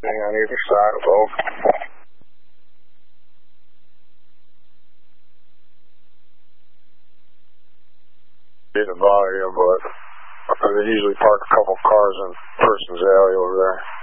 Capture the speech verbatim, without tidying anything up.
on either side of both. Didn't bother you, but they usually park a couple cars in Person's Alley over there.